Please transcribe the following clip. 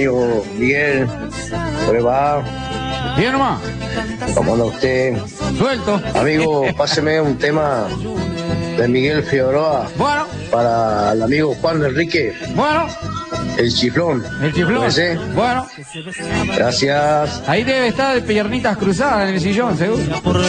Amigo Miguel, ¿cómo le va? Bien nomás. ¿Cómo anda usted? Suelto. Amigo, páseme un tema de Miguel Figueroa Bueno, para el amigo Juan Enrique, bueno, el chiflón. el chiflón. ¿Parece? Bueno, Gracias. ahí debe estar de piernitas cruzadas en el sillón, seguro.